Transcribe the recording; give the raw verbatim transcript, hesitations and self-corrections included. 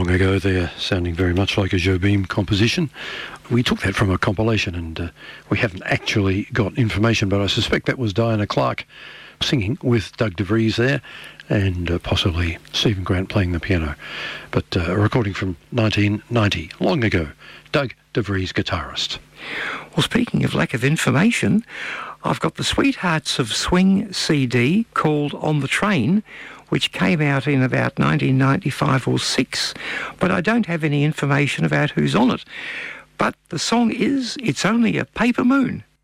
long ago there, sounding very much like a Jobim composition. We took that from a compilation, and uh, we haven't actually got information, but I suspect that was Diana Clark singing with Doug De Vries there, and uh, possibly Stephen Grant playing the piano. But uh, a recording from nineteen ninety, long ago. Doug De Vries, guitarist. Well, speaking of lack of information, I've got the Sweethearts of Swing C D called On the Train, which came out in about nineteen ninety-five or six, but I don't have any information about who's on it. But the song is It's Only a Paper Moon.